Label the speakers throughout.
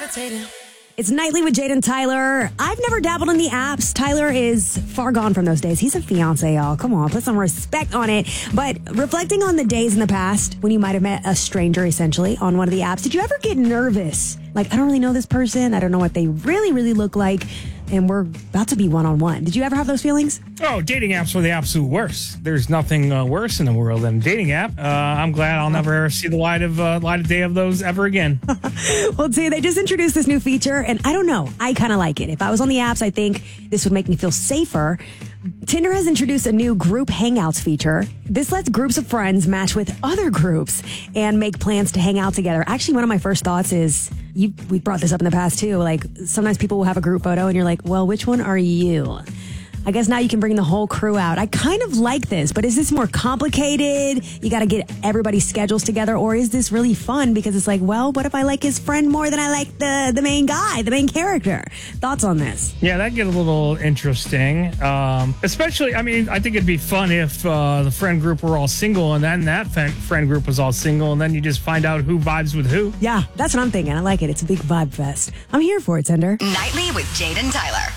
Speaker 1: It's Nightly with Jade and Tyler. I've never dabbled in the apps. Tyler is far gone from those days. He's a fiance, y'all. Come on, put some respect on it. But reflecting on the days in the past when you might have met a stranger, essentially, on one of the apps, did you ever get nervous? Like, I don't really know this person. I don't know what they really look like. And we're about to be one-on-one. Did you ever have those feelings?
Speaker 2: Oh, dating apps are the absolute worst. There's nothing worse in the world than a dating app. I'm glad I'll never see the light of day of those ever again.
Speaker 1: Well, too, they just introduced this new feature, and I don't know. I kind of like it. If I was on the apps, I think this would make me feel safer. Tinder has introduced a new group hangouts feature. This lets groups of friends match with other groups and make plans to hang out together. Actually, one of my first thoughts is, we brought this up in the past too, like sometimes people will have a group photo and you're like, well, which one are you? I guess now you can bring the whole crew out. I kind of like this, but is this more complicated? You got to get everybody's schedules together, or is this really fun because it's like, well, what if I like his friend more than I like the main guy, the main character? Thoughts on this?
Speaker 2: Yeah, that gets a little interesting. Especially, I mean, I think it'd be fun if the friend group were all single and then that friend group was all single, and then you just find out who vibes with who.
Speaker 1: Yeah, that's what I'm thinking. I like it. It's a big vibe fest. I'm here for it, Tinder.
Speaker 3: Nightly with Jade and Tyler.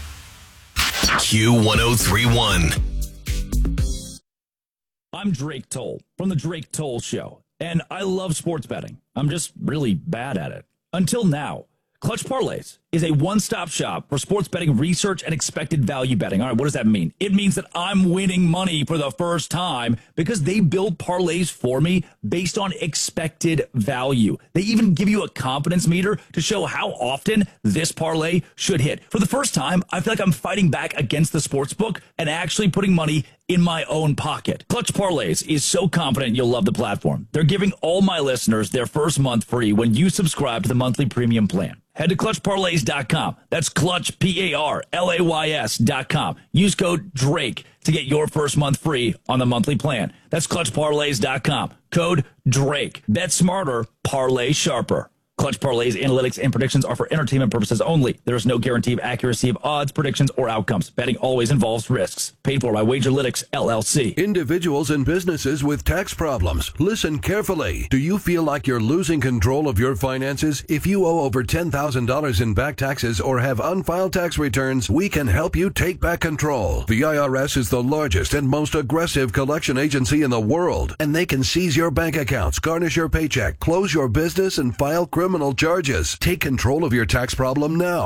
Speaker 4: Q1031. I'm Drake Toll from The Drake Toll Show, and I love sports betting. I'm just really bad at it. Until now. Clutch Parlays is a one-stop shop for sports betting research and expected value betting. All right, what does that mean? It means that I'm winning money for the first time because they build parlays for me based on expected value. They even give you a confidence meter to show how often this parlay should hit. For the first time, I feel like I'm fighting back against the sports book and actually putting money in my own pocket. Clutch Parlays is so confident you'll love the platform. They're giving all my listeners their first month free when you subscribe to the monthly premium plan. Head to ClutchParlays.com. That's Clutch, PARLAYS.com. Use code DRAKE to get your first month free on the monthly plan. That's ClutchParlays.com. Code DRAKE. Bet smarter, parlay sharper. Clutch Parlays, analytics, and predictions are for entertainment purposes only. There is no guarantee of accuracy of odds, predictions, or outcomes. Betting always involves risks. Paid for by Wagerlytics, LLC.
Speaker 5: Individuals and businesses with tax problems, listen carefully. Do you feel like you're losing control of your finances? If you owe over $10,000 in back taxes or have unfiled tax returns, we can help you take back control. The IRS is the largest and most aggressive collection agency in the world, and they can seize your bank accounts, garnish your paycheck, close your business, and file criminal charges. Take control of your tax problem now.